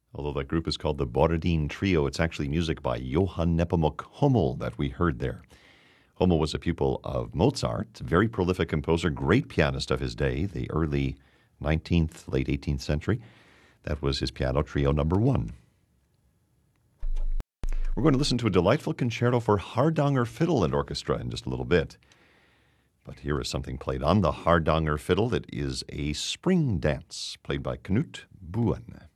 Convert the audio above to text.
Although that group is called the Borodin Trio, it's actually music by Johann Nepomuk Hummel that we heard there. Hummel was a pupil of Mozart, very prolific composer, great pianist of his day, the early 19th, late 18th century. That was his piano trio number 1. We're going to listen to a delightful concerto for Hardanger Fiddle and Orchestra in just a little bit. But here is something played on the Hardanger Fiddle that is a spring dance played by Knut Buen.